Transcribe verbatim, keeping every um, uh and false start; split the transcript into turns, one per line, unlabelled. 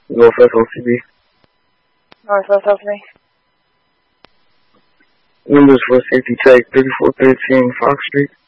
Northwest O C B.
Northwest O C B.
Windows for safety check, thirty-four thirteen Fox Street.